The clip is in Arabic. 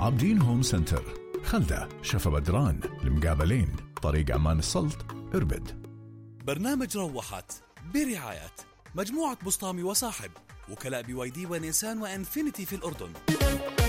عابدين هوم سنتر، خلدة، شفا بدران، المقابلين، طريق عمان السلط، إربد. برنامج روحت برعاية مجموعة بسطامي وصاحب، وكلاء BYD ونيسان وإنفينيتي في الأردن.